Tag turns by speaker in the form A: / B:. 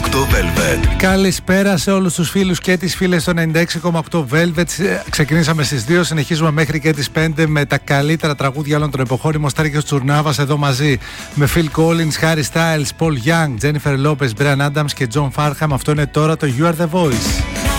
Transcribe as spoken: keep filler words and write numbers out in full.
A: οκτώ Velvet.
B: Καλησπέρα σε όλους τους φίλους και τις φίλες των ενενήντα έξι κόμμα οκτώ Velvet. Ξεκινήσαμε στις δύο, συνεχίζουμε μέχρι και τις πέντε με τα καλύτερα τραγούδια όλων των εποχών. Είμαι ο Στάρκιος Τσουρνάβας εδώ μαζί με Phil Collins, Harry Styles, Paul Young, Jennifer Lopez, Brian Adams και John Farnham. Αυτό είναι τώρα το You Are The Voice.